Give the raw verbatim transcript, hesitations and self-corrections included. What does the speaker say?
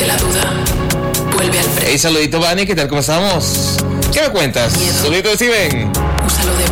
de la duda. Vuelve al presente. Hey, saludito, Vani, ¿qué tal? ¿Cómo estamos? ¿Qué me cuentas? Miedo. Saludito, Steven. Úsalo de